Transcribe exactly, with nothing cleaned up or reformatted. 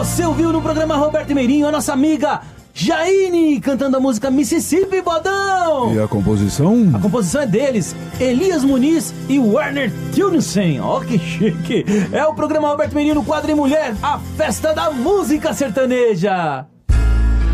Você ouviu no programa Roberto Meirinho a nossa amiga Jaine cantando a música Mississippi, Bodão. E a composição? A composição é deles, Elias Muniz e Werner Tunesen. Ó, que chique. É o programa Roberto Meirinho no quadro em Mulher, a festa da música sertaneja.